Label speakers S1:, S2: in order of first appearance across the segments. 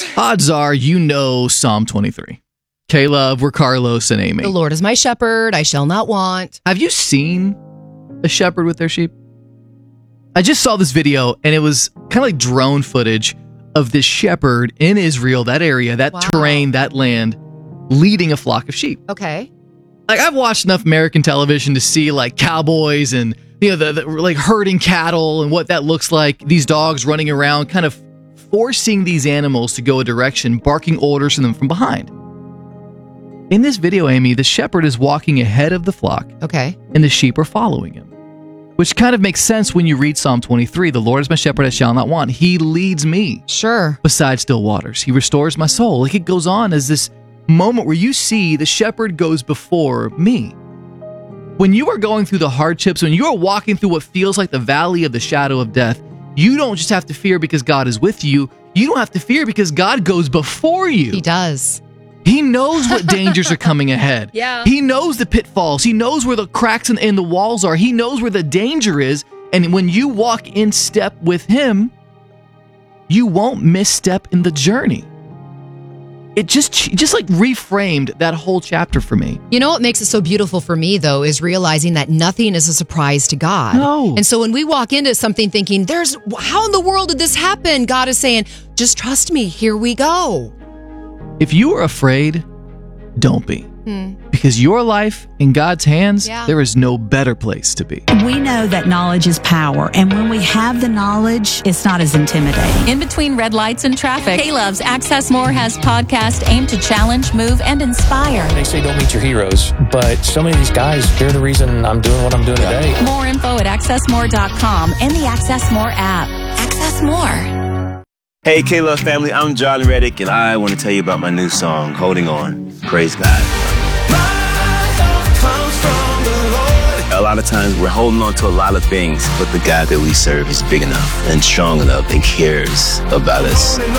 S1: Odds are you know Psalm 23. Caleb, we're Carlos and Amy.
S2: The Lord is my shepherd, I shall not want.
S1: Have you seen a shepherd with their sheep? I just saw this video, and it was kind of like drone footage of this shepherd in Israel, that area, that terrain, that land, leading a flock of sheep.
S2: Okay.
S1: Like, I've watched enough American television to see like cowboys and the like herding cattle and what that looks like. These dogs running around, kind of forcing these animals to go a direction, barking orders to them from behind. In this video, Amy, the shepherd is walking ahead of the flock.
S2: Okay.
S1: And the sheep are following him. Which kind of makes sense when you read Psalm 23. The Lord is my shepherd, I shall not want. He leads me.
S2: Sure.
S1: Beside still waters. He restores my soul. Like, it goes on as this moment where you see the shepherd goes before me. When you are going through the hardships, when you are walking through what feels like the valley of the shadow of death, you don't just have to fear because God is with you. You don't have to fear because God goes before you.
S2: He does.
S1: He knows what dangers are coming ahead.
S2: Yeah.
S1: He knows the pitfalls. He knows where the cracks in the walls are. He knows where the danger is. And when you walk in step with him, you won't misstep in the journey. It just like reframed that whole chapter for me.
S2: You know what makes it so beautiful for me, though, is realizing that nothing is a surprise to God.
S1: No.
S2: And so when we walk into something thinking, how in the world did this happen? God is saying, just trust me. Here we go.
S1: If you are afraid, don't be. Because your life in God's hands, there is no better place to be.
S3: We know that knowledge is power, and when we have the knowledge, it's not as intimidating.
S4: In between red lights and traffic, K-Love's Access More has podcasts aimed to challenge, move, and inspire.
S5: They say don't meet your heroes, but so many of these guys, they're the reason I'm doing what I'm doing today.
S4: More info at accessmore.com and the Access More app. Access More.
S6: Hey, K-Love family, I'm John Reddick, and I want to tell you about my new song, Holding On. Praise God. A lot of times we're holding on to a lot of things, but the God that we serve is big enough and strong enough and cares about us. The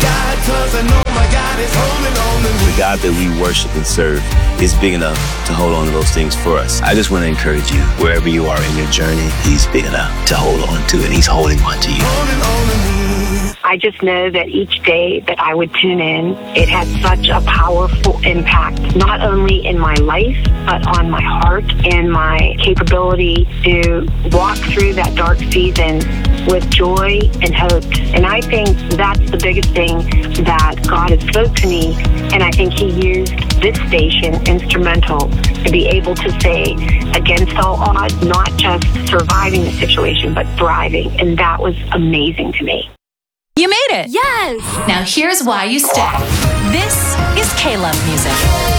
S6: God that we worship and serve is big enough to hold on to those things for us. I just want to encourage you, wherever you are in your journey, he's big enough to hold on to it. He's holding on to you.
S7: I just know that each day that I would tune in, it had such a powerful impact, not only in my life, but on my heart and my capability to walk through that dark season with joy and hope. And I think that's the biggest thing that God has spoke to me, and I think he used this station instrumental to be able to say, against all odds, not just surviving the situation, but thriving. And that was amazing to me.
S4: You made it!
S8: Yes!
S4: Now here's why you stay. This is K-Love music.